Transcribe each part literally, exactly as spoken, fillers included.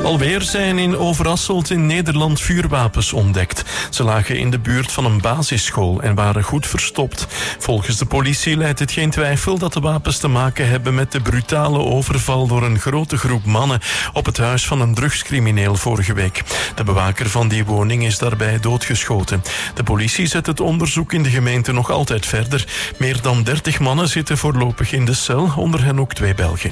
Alweer zijn in Overasselt in Nederland vuurwapens ontdekt. Ze lagen in de buurt van een basisschool en waren goed verstopt. Volgens de politie leidt het geen twijfel dat de wapens te maken hebben met de brutale overval door een grote groep mannen op het huis van een drugscrimineel vorige week. De bewaker van die woning is daarbij doodgeschoten. De politie zet het onderzoek in de gemeente nog altijd verder. Meer dan dertig mannen zitten voorlopig in de cel, onder hen ook twee Belgen.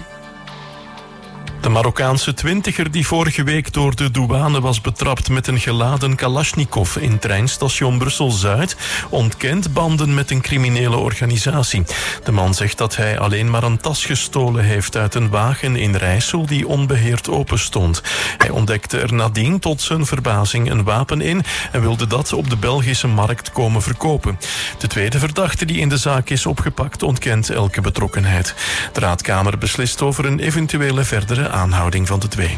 De Marokkaanse twintiger die vorige week door de douane was betrapt met een geladen Kalashnikov in treinstation Brussel-Zuid, ontkent banden met een criminele organisatie. De man zegt dat hij alleen maar een tas gestolen heeft uit een wagen in Rijssel die onbeheerd open stond. Hij ontdekte er nadien tot zijn verbazing een wapen in en wilde dat op de Belgische markt komen verkopen. De tweede verdachte die in de zaak is opgepakt ontkent elke betrokkenheid. De Raadkamer beslist over een eventuele verdere aanhouding van de twee.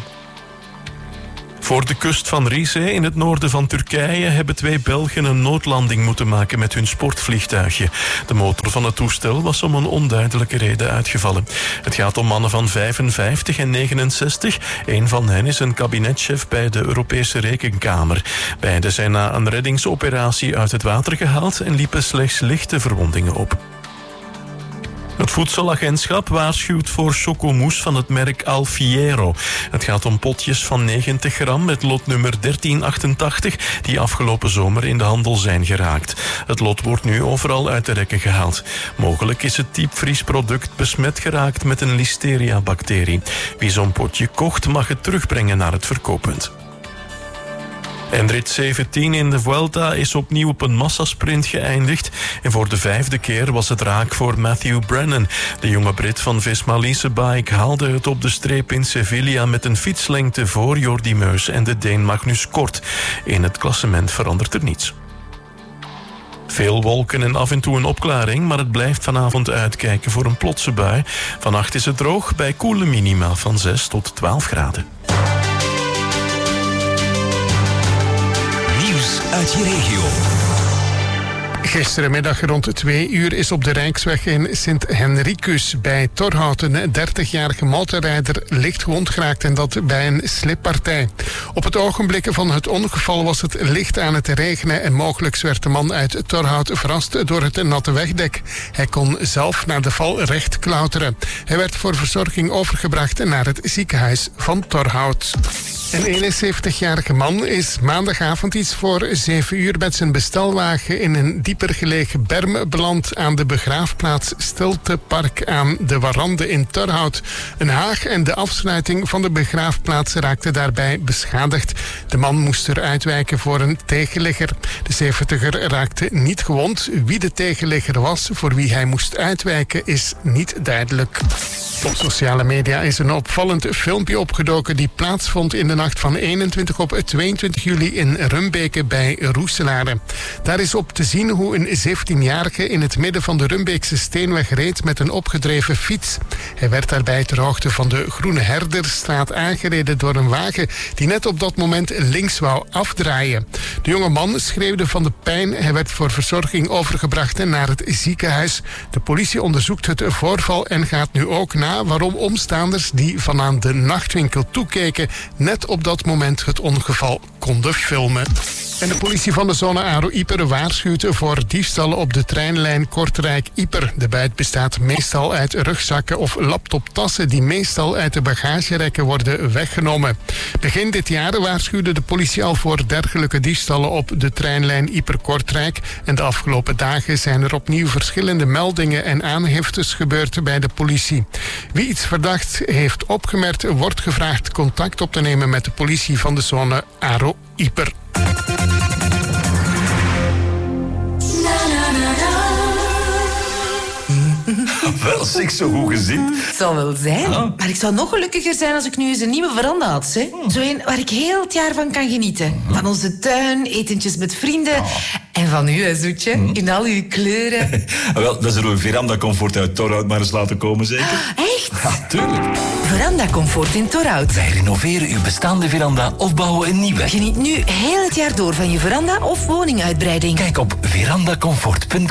Voor de kust van Rize in het noorden van Turkije hebben twee Belgen een noodlanding moeten maken met hun sportvliegtuigje. De motor van het toestel was om een onduidelijke reden uitgevallen. Het gaat om mannen van vijfenvijftig en negenenzestig. Een van hen is een kabinetchef bij de Europese Rekenkamer. Beiden zijn na een reddingsoperatie uit het water gehaald en liepen slechts lichte verwondingen op. Het voedselagentschap waarschuwt voor chocomousse van het merk Alfiero. Het gaat om potjes van negentig gram met lotnummer dertien achtentachtig... die afgelopen zomer in de handel zijn geraakt. Het lot wordt nu overal uit de rekken gehaald. Mogelijk is het diepvriesproduct besmet geraakt met een listeria-bacterie. Wie zo'n potje kocht mag het terugbrengen naar het verkooppunt. En rit zeventien in de Vuelta is opnieuw op een massasprint geëindigd. En voor de vijfde keer was het raak voor Matthew Brennan. De jonge Brit van Visma Leasebike haalde het op de streep in Sevilla met een fietslengte voor Jordi Meus en de Deen Magnus Kort. In het klassement verandert er niets. Veel wolken en af en toe een opklaring, maar het blijft vanavond uitkijken voor een plotse bui. Vannacht is het droog bij koele minima van zes tot twaalf graden. Uit je regio. Gisterenmiddag rond twee uur is op de Rijksweg in Sint-Henricus bij Torhout een dertigjarige motorrijder licht gewond geraakt en dat bij een slippartij. Op het ogenblik van het ongeval was het licht aan het regenen en mogelijk werd de man uit Torhout verrast door het natte wegdek. Hij kon zelf naar de val recht klauteren. Hij werd voor verzorging overgebracht naar het ziekenhuis van Torhout. Een eenenzeventigjarige man is maandagavond iets voor zeven uur met zijn bestelwagen in een dieper gelegen berm beland aan de begraafplaats Stiltepark aan de Warande in Torhout. Een haag en de afsluiting van de begraafplaats raakten daarbij beschadigd. De man moest er uitwijken voor een tegenligger. De zeventiger raakte niet gewond. Wie de tegenligger was voor wie hij moest uitwijken is niet duidelijk. Op sociale media is een opvallend filmpje opgedoken die plaatsvond in de nacht van eenentwintig op tweeëntwintig juli in Rumbeke bij Roeselare. Daar is op te zien hoe een zeventienjarige in het midden van de Rumbeekse Steenweg reed met een opgedreven fiets. Hij werd daarbij ter hoogte van de Groene Herderstraat aangereden door een wagen die net op dat moment links wou afdraaien. De jonge man schreeuwde van de pijn. Hij werd voor verzorging overgebracht naar het ziekenhuis. De politie onderzoekt het voorval en gaat nu ook naar waarom omstaanders die van aan de nachtwinkel toekeken net op dat moment het ongeval konden filmen. En de politie van de zone Aro-Ieper waarschuwt voor diefstallen op de treinlijn Kortrijk-Ieper. De buit bestaat meestal uit rugzakken of laptoptassen die meestal uit de bagagerekken worden weggenomen. Begin dit jaar waarschuwde de politie al voor dergelijke diefstallen op de treinlijn Ieper-Kortrijk. En de afgelopen dagen zijn er opnieuw verschillende meldingen en aangiftes gebeurd bij de politie. Wie iets verdacht heeft opgemerkt, wordt gevraagd contact op te nemen met de politie van de zone Aro-Ieper. Wel, zeg, zo goed gezien. Het zal wel zijn. Ja. Maar ik zou nog gelukkiger zijn als ik nu eens een nieuwe veranda had. Hè? Zo een waar ik heel het jaar van kan genieten. Van onze tuin, etentjes met vrienden. Ja. En van u, hè, Zoetje, in al uw kleuren. Wel, dan zullen we Veranda Comfort uit Torhout maar eens laten komen, zeker? Echt? Ja, tuurlijk. Veranda Comfort in Torhout. Wij renoveren uw bestaande veranda of bouwen een nieuwe. Geniet nu heel het jaar door van je veranda of woninguitbreiding. Kijk op verandacomfort punt com.